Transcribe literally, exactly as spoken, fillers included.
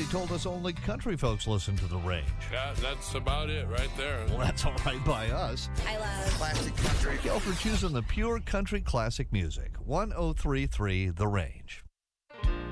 told us only country folks listen to The Range. Yeah, that's about it right there. Well, that's all right by us. I love classic country. Go for choosing the pure country classic music. one oh three point three The Range.